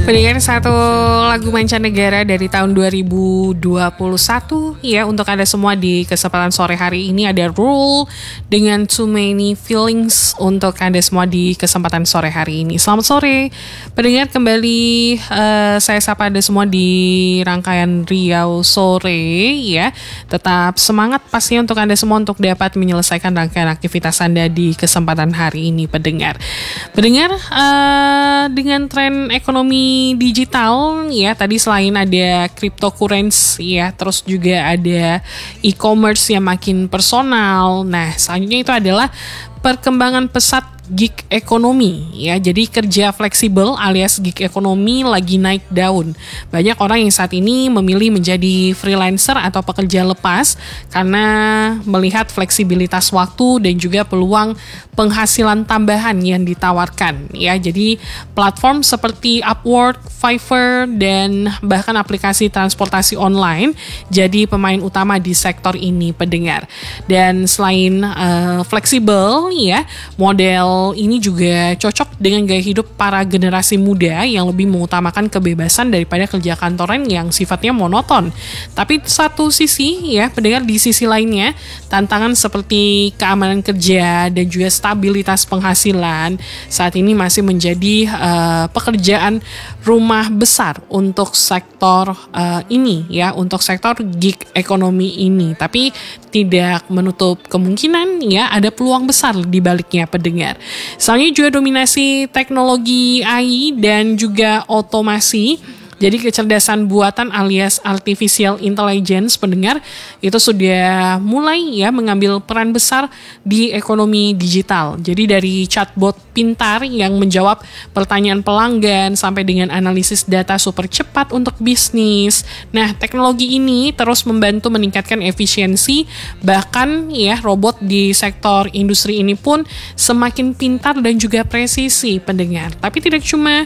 Pendengar, satu lagu mancanegara dari tahun 2021 ya untuk Anda semua di kesempatan sore hari ini. Ada Rule dengan Too Many Feelings untuk Anda semua di kesempatan sore hari ini. Selamat sore pendengar, kembali saya sapa Anda semua di rangkaian Riau Sore ya. Tetap semangat pastinya untuk Anda semua untuk dapat menyelesaikan rangkaian aktivitas Anda di kesempatan hari ini pendengar. Dengan tren ekonomi digital ya, tadi selain ada cryptocurrency ya, terus juga ada e-commerce yang makin personal. Nah, selanjutnya itu adalah perkembangan pesat gig ekonomi ya. Jadi kerja fleksibel alias gig ekonomi lagi naik daun. Banyak orang yang saat ini memilih menjadi freelancer atau pekerja lepas karena melihat fleksibilitas waktu dan juga peluang penghasilan tambahan yang ditawarkan ya. Jadi platform seperti Upwork, Fiverr dan bahkan aplikasi transportasi online jadi pemain utama di sektor ini pendengar. Dan selain fleksibel ya, model ini juga cocok dengan gaya hidup para generasi muda yang lebih mengutamakan kebebasan daripada kerja kantoran yang sifatnya monoton. Tapi satu sisi ya pendengar, di sisi lainnya tantangan seperti keamanan kerja dan juga stabilitas penghasilan saat ini masih menjadi pekerjaan rumah besar untuk sektor ini ya, untuk sektor gig ekonomi ini. Tapi tidak menutup kemungkinan ya ada peluang besar di baliknya pendengar. Soalnya juga dominasi teknologi AI dan juga otomasi. Jadi kecerdasan buatan alias artificial intelligence pendengar itu sudah mulai ya mengambil peran besar di ekonomi digital. Jadi dari chatbot pintar yang menjawab pertanyaan pelanggan sampai dengan analisis data super cepat untuk bisnis. Nah, teknologi ini terus membantu meningkatkan efisiensi, bahkan ya robot di sektor industri ini pun semakin pintar dan juga presisi pendengar. Tapi tidak cuma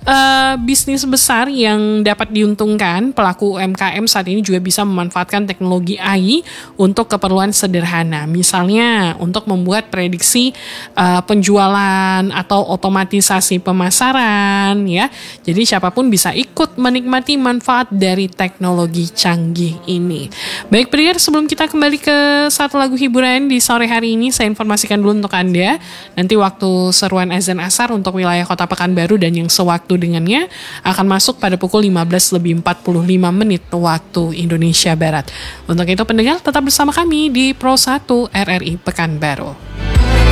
bisnis besar yang dapat diuntungkan, pelaku UMKM saat ini juga bisa memanfaatkan teknologi AI untuk keperluan sederhana. Misalnya untuk membuat prediksi penjualan atau otomatisasi pemasaran ya. Jadi siapapun bisa ikut menikmati manfaat dari teknologi canggih ini. Baik pendengar, sebelum kita kembali ke satu lagu hiburan di sore hari ini, saya informasikan dulu untuk Anda. Nanti waktu seruan azan asar untuk wilayah Kota Pekanbaru dan yang sewaktu dengannya akan masuk pada pukul 15:45 waktu Indonesia Barat. Untuk itu pendengar tetap bersama kami di Pro 1 RRI Pekanbaru.